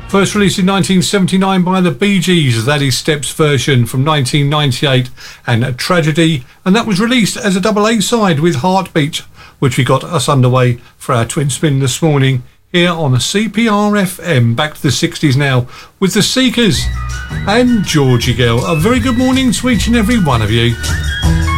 First released in 1979 by the Bee Gees, that is Steps version from 1998, and Tragedy, and that was released as a double A-side with Heartbeat, which we got us underway for our twin spin this morning here on CPR FM. Back to the 60s now with the Seekers and Georgie Girl. A very good morning to each and every one of you.